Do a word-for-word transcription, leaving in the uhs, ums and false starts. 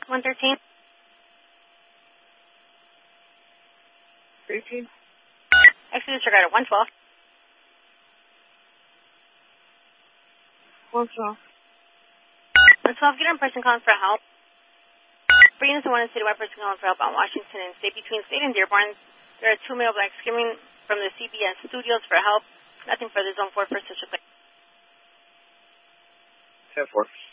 one thirteen. thirteen. Exit disregarded. one twelve. one twelve. one twelve, get on person calling for help. For units one and citywide person calling for help on Washington and State between State and Dearborn. There are two male blacks screaming from the C B S studios for help. Nothing further. Zone four for such a place. ten four.